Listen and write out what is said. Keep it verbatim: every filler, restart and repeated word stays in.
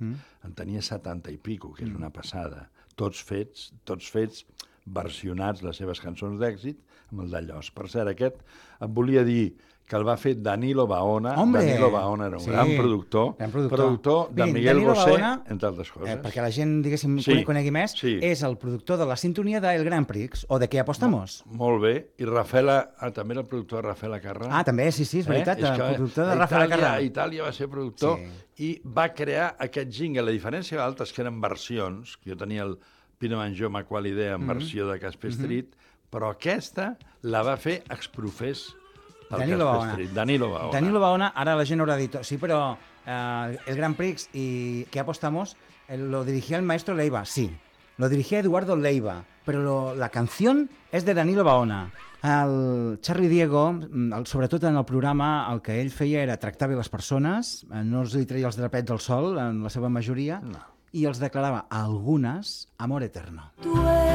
Mm. en tenia setanta i pico, que és una passada. Tots fets, tots fets, versionats les seves cançons d'èxit amb el d'Allòs. Per cert, aquest em volia dir que el va fer Danilo Baona. Hombre! Danilo Baona era un Sí, gran productor, gran productor. productor de Mirin, Miguel Danilo Bosé, Baona, entre altres coses. Eh, perquè la gent, diguéssim, Sí, sí, conegui més, sí. és el productor de la sintonia d'El Gran Prix, o de Què apostamos? Molt bé. I Rafaela, ah, també era el productor de Rafaela Carrà. Ah, també, sí, sí, és veritat, Eh? És el que productor de a Rafaela Itàlia- Carrà. A Itàlia va ser productor Sí. i va crear aquest jingle. La diferència d'altres que eren versions, que jo tenia el Pino Manjó Maqualidea en Mhm. versió de Casper Street, però aquesta la va fer exprofés el Danilo Casper Baona. Street. Danilo Baona. Danilo Baona, ara la gent haurà dit, sí, però eh, el Gran Prix y ¿Qué apostamos? Eh, lo dirigía el maestro Leiva, sí. Lo dirigía Eduardo Leiva, pero lo, la canción es de Danilo Baona. El Charlie Diego, el, sobretot en el programa, el que ell feia era tractar bé les persones, eh, no els li treia els drapets del sol, en la seva majoria, No. i els declarava a algunes amor eterno. Tu